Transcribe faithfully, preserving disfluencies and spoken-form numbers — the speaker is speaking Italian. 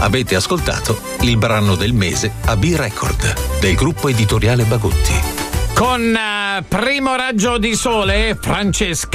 Avete ascoltato il brano del mese a B-Record del gruppo editoriale Bagotti. Con uh, Primo raggio di sole, Francesca